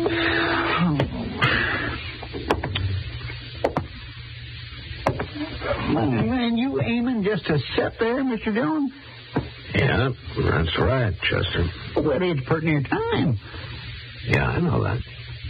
Man, you aiming just to sit there, Mr. Dillon? Yeah, that's right, Chester. Well, it's pretty near time. Yeah, I know that.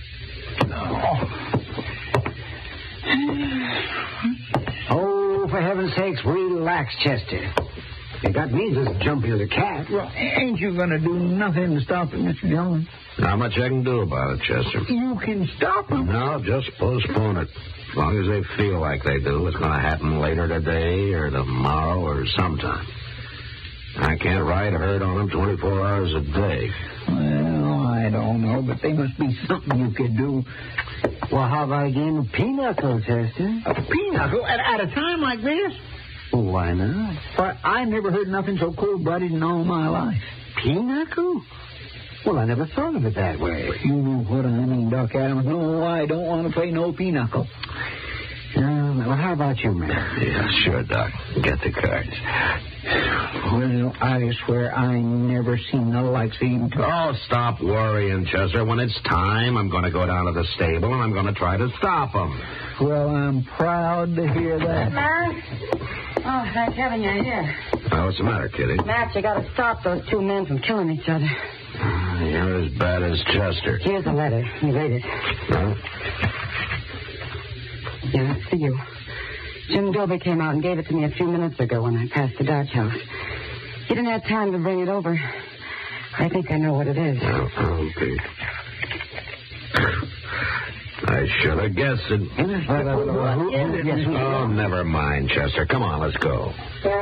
Oh, for heaven's sakes, relax, Chester. You got me just jumping as a cat. Well, ain't you going to do nothing to stop it, Mr. Dillon? Not much I can do about it, Chester. You can stop him. No, just postpone it. As long as they feel like they do, it's going to happen later today or tomorrow or sometime. I can't ride herd on them 24 hours a day. Well, I don't know, but there must be something you could do. Well, how about a game of pinochle, Chester? A pinochle? At a time like this? Well, why not? But I never heard nothing so cold-blooded in all my life. Pinochle? Well, I never thought of it that way. You know what I mean, Doc Adams. No, I don't want to play no pinochle. Well, how about you, man? Yeah, sure, Doc. Get the cards. Well, I swear I never seen the likes of you. Oh, stop worrying, Chester. When it's time, I'm going to go down to the stable and I'm going to try to stop them. Well, I'm proud to hear that. Matt? Oh, thank heaven you're here. What's the matter, Kitty? Matt, you got to stop those two men from killing each other. You're as bad as Chester. Here's a letter. You read it. Huh? Yeah, it's for you. Jim Dobie came out and gave it to me a few minutes ago when I passed the Dodge house. He didn't have time to bring it over. I think I know what it is. Oh, okay. I should have guessed it. Oh, never mind, Chester. Come on, let's go.